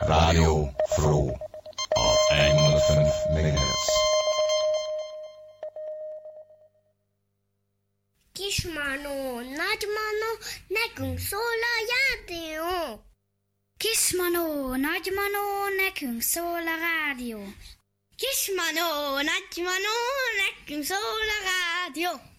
Radio Froh auf 105 MHz. Kismanó, nagymanó, nekünk szól a játék. Kismanó, nagymanó, nekünk szól a rádió. Kismanó, nagymanó, nekünk szól a rádió.